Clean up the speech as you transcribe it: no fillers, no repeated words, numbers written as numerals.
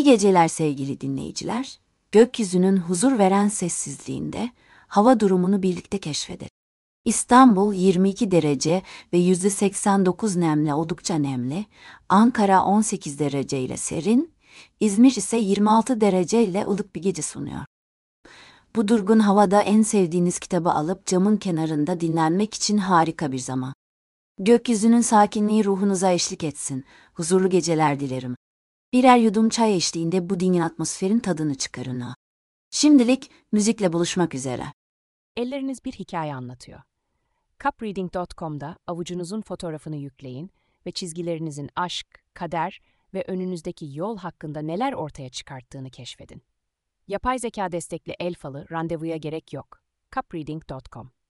İyi geceler sevgili dinleyiciler. Gökyüzünün huzur veren sessizliğinde hava durumunu birlikte keşfedelim. İstanbul 22 derece ve %89 nemle oldukça nemli, Ankara 18 derece ile serin, İzmir ise 26 derece ile ılık bir gece sunuyor. Bu durgun havada en sevdiğiniz kitabı alıp camın kenarında dinlenmek için harika bir zaman. Gökyüzünün sakinliği ruhunuza eşlik etsin. Huzurlu geceler dilerim. Birer yudum çay eşliğinde bu dingin atmosferin tadını çıkarın. Şimdilik müzikle buluşmak üzere. Elleriniz bir hikaye anlatıyor. Cupreading.com'da avucunuzun fotoğrafını yükleyin ve çizgilerinizin aşk, kader ve önünüzdeki yol hakkında neler ortaya çıkarttığını keşfedin. Yapay zeka destekli el falı randevuya gerek yok. Cupreading.com